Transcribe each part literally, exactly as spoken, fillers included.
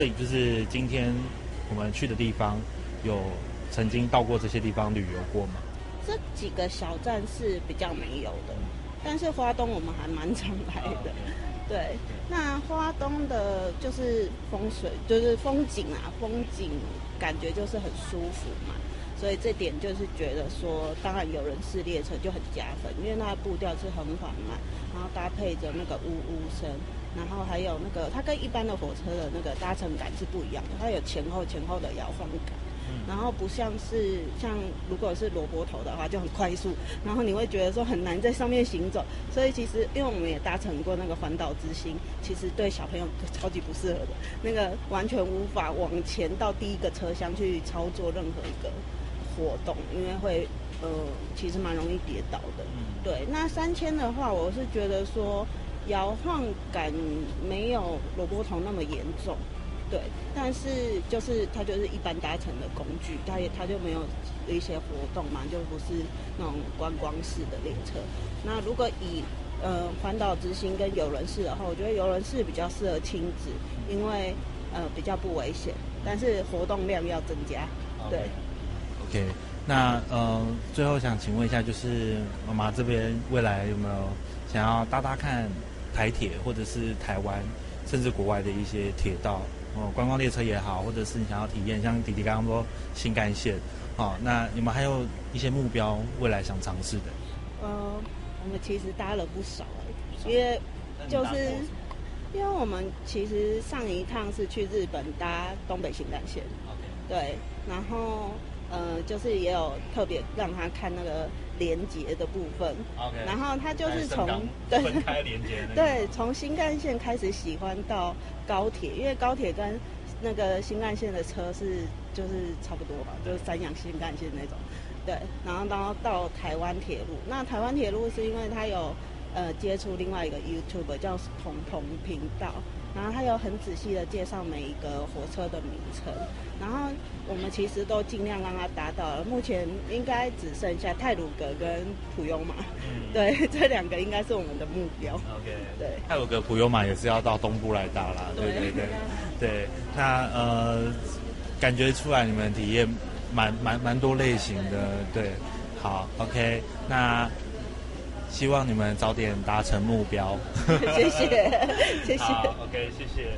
这里就是今天我们去的地方，有曾经到过这些地方旅游过吗？ 这几个小站是比较没有的，但是花东我们还蛮常来的。对，那花东的就是风水，就是风景啊，风景感觉就是很舒服嘛，所以这点就是觉得说，当然有人式列车就很加分，因为它的步调是很缓慢，然后搭配着那个呜呜声，然后还有那个它跟一般的火车的那个搭乘感是不一样的，它有前后前后的摇晃感。然后不像是像如果是萝卜头的话就很快速，然后你会觉得说很难在上面行走，所以其实因为我们也搭乘过那个环岛之星，其实对小朋友超级不适合的，那个完全无法往前到第一个车厢去操作任何一个活动，因为会呃其实蛮容易跌倒的。对，那三千的话，我是觉得说摇晃感没有萝卜头那么严重。对，但是就是它就是一般搭乘的工具，它也它就没有一些活动嘛，就不是那种观光式的列车。那如果以呃环岛之星跟邮轮式的话，我觉得邮轮式比较适合亲子，因为呃比较不危险，但是活动量要增加。对。 OK， 那呃最后想请问一下，就是妈妈这边未来有没有想要搭搭看台铁或者是台湾甚至国外的一些铁道？哦，观光列车也好，或者是你想要体验，像弟弟刚刚说新干线，哦，那你们还有一些目标，未来想尝试的？ 呃，我们其实搭了不少，因为就是因为我们其实上一趟是去日本搭东北新干线， okay. 对，然后呃就是也有特别让他看那个连结的部分， okay. 然后他就是从对分开连结、那個、 对，从新干线开始喜欢到高铁，因为高铁跟那个新干线的车是就是差不多吧，就是三洋新干线那种，对，然后到到台湾铁路，那台湾铁路是因为它有呃接触另外一个 YouTube 叫彤彤频道，然后他有很仔细的介绍每一个火车的名称，然后我们其实都尽量让他达到了，目前应该只剩下太鲁阁跟普悠玛，嗯、对，这两个应该是我们的目标。 OK， 对， 太鲁阁、普悠玛也是要到东部来搭啦，对对对，对，那呃，感觉出来你们体验蛮蛮蛮多类型的，对，好 ，OK， 那。希望你们早点达成目标。 谢谢，谢谢。 好 ，OK， 谢谢。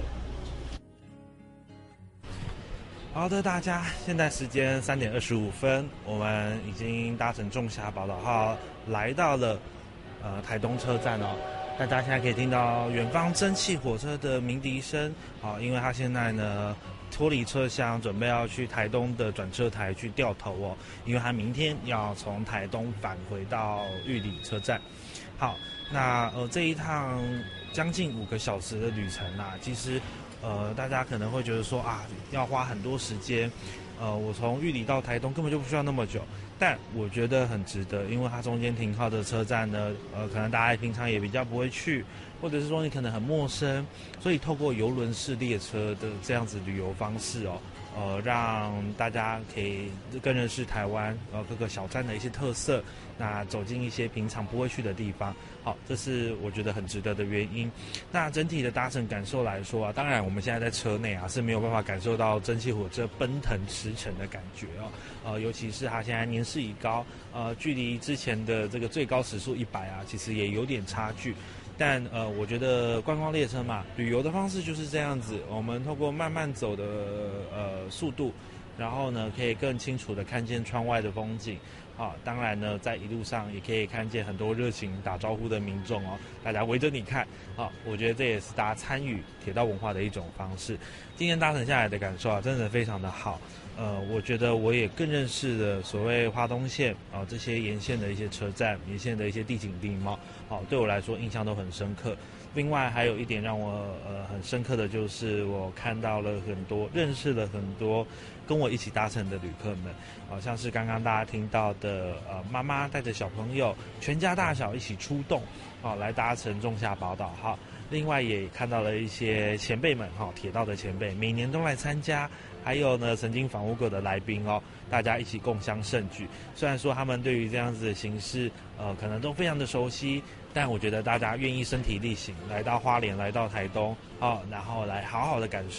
好的，大家，现在时间三点二十五分，我们已经搭乘仲夏宝岛号来到了呃台东车站哦。大家现在可以听到远方蒸汽火车的鸣笛声，好，因为它现在呢脱离车厢，准备要去台东的转车台去掉头哦，因为它明天要从台东返回到玉里车站。好，那呃这一趟将近五个小时的旅程啊，其实呃大家可能会觉得说啊要花很多时间，呃我从玉里到台东根本就不需要那么久。但我觉得很值得，因为它中间停靠的车站呢，呃，可能大家平常也比较不会去，或者是说你可能很陌生，所以透过邮轮式列车的这样子旅游方式哦，呃，让大家可以更认识台湾呃各个小站的一些特色，那走进一些平常不会去的地方，好，这是我觉得很值得的原因。那整体的搭乘感受来说啊，当然我们现在在车内啊是没有办法感受到蒸汽火车奔腾驰骋的感觉哦，呃，尤其是它现在年事已高，呃，距离之前的这个最高时速一百啊，其实也有点差距。但呃，我觉得观光列车嘛，旅游的方式就是这样子，我们透过慢慢走的呃速度，然后呢，可以更清楚的看见窗外的风景。啊，当然呢，在一路上也可以看见很多热情打招呼的民众哦，大家围着你看啊，我觉得这也是大家参与铁道文化的一种方式。今天搭乘下来的感受啊，真的非常的好。呃，我觉得我也更认识了所谓花东线啊这些沿线的一些车站、沿线的一些地景地貌，好、啊，对我来说印象都很深刻。另外还有一点让我呃很深刻的就是，我看到了很多，认识了很多跟我一起搭乘的旅客们，好、啊、像是刚刚大家听到的呃妈妈带着小朋友，全家大小一起出动，啊来搭乘仲夏宝岛号。另外也看到了一些前辈们哈、哦，铁道的前辈每年都来参加，还有呢曾经访问过的来宾哦，大家一起共襄盛举。虽然说他们对于这样子的形式，呃，可能都非常的熟悉，但我觉得大家愿意身体力行来到花莲，来到台东，哦，然后来好好的感受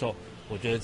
我觉得